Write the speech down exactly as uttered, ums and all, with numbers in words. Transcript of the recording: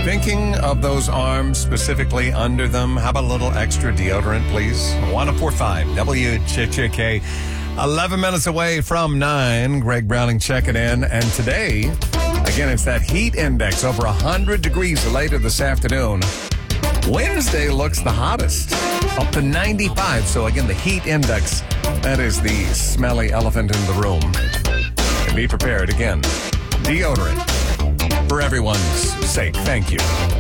Thinking of those arms specifically under them, how about a little extra deodorant, please? one oh four point five W Ch Ch K. eleven minutes away from nine. Greg Browning checking in. And today, again, it's that heat index over one hundred degrees later this afternoon. Wednesday looks the hottest, up to ninety-five. So again, the heat index, that is the smelly elephant in the room. And be prepared again. Deodorant for everyone's sake. Thank you.